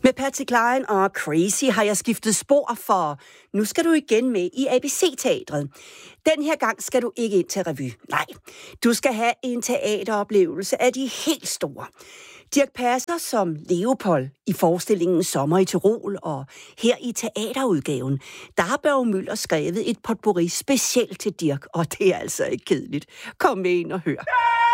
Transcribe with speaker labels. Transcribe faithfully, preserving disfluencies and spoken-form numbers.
Speaker 1: Med Patsy Cline og Crazy har jeg skiftet spor, for nu skal du igen med i A B C-teatret. Den her gang skal du ikke ind til revy. Nej, du skal have en teateroplevelse af de helt store. Dirch Passer som Leopold i forestillingen Sommer i Tyrol, og her i teaterudgaven, der har Børge Møller skrevet et potpourri specielt til Dirch, og det er altså ikke kedeligt. Kom med ind og hør.